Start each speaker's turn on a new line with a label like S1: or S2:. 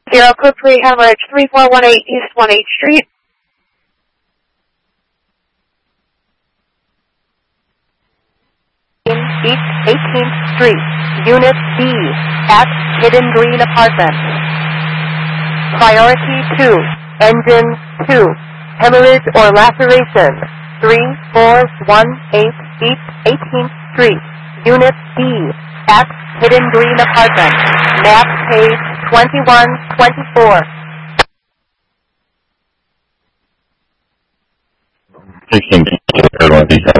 S1: 0 code 3 hemorrhage 3418 East 1/8 Street.
S2: East 18th Street, Unit B, at Hidden Green Apartments. Priority 2, Engine 2, hemorrhage or laceration, 3418 East 18th Street, Unit B, at Hidden Green Apartments, map page 2124.
S3: 16,